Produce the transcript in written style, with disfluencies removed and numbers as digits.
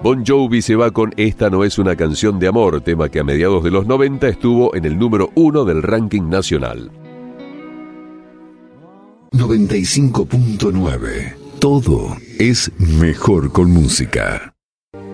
Bon Jovi se va con Esta no es una canción de amor, tema que a mediados de los 90 estuvo en el número 1 del ranking nacional. 95.9. Todo es mejor con música.